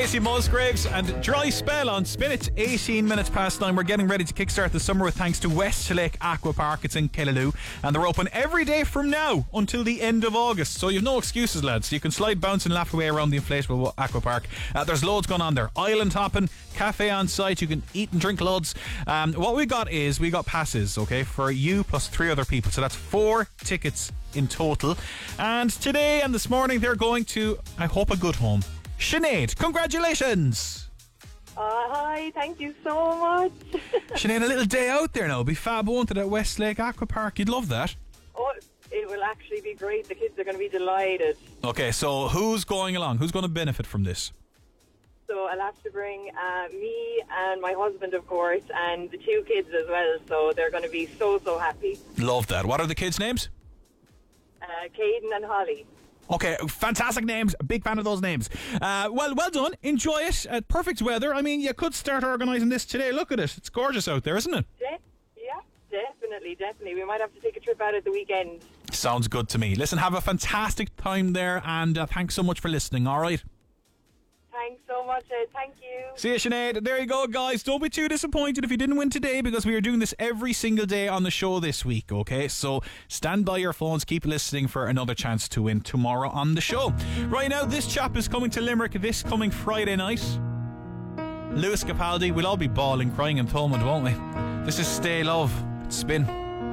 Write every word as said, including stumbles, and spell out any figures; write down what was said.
Casey Musgraves and Dry Spell on Spin It. eighteen minutes past nine. We're getting ready to kickstart the summer with thanks to West Lake Aqua Park. It's in Killaloe and they're open every day from now until the end of August. So you've no excuses, lads. You can slide, bounce and laugh away around the inflatable aqua park. Uh, there's loads going on there. Island hopping, cafe on site. You can eat and drink loads. Um, what we got is we got passes, okay, for you plus three other people. So that's four tickets in total. And today and this morning they're going to, I hope, a good home. Sinead, congratulations! Uh, hi, thank you so much. Sinead, a little day out there now. Be fab, won't it, at West Lake Aqua Park? You'd love that. Oh, it will actually be great. The kids are going to be delighted. Okay, so who's going along? Who's going to benefit from this? So I'll have to bring uh, me and my husband, of course, and the two kids as well. So they're going to be so, so happy. Love that. What are the kids' names? Uh, Caden and Holly. Okay, fantastic names. A big fan of those names. Uh, well, well done. Enjoy it. Uh, perfect weather. I mean, you could start organising this today. Look at it. It's gorgeous out there, isn't it? De- yeah, definitely, definitely. We might have to take a trip out at the weekend. Sounds good to me. Listen, have a fantastic time there, and uh, thanks so much for listening, all right? Thanks so much, Ed. Thank you. See you, Sinead. There you go, guys. Don't be too disappointed if you didn't win today, because we are doing this every single day on the show this week, okay? So stand by your phones, keep listening for another chance to win tomorrow on the show. Right now, this chap is coming to Limerick this coming Friday night. Lewis Capaldi. We'll all be bawling, crying in Thomond, won't we? This is Stay Love. Spin.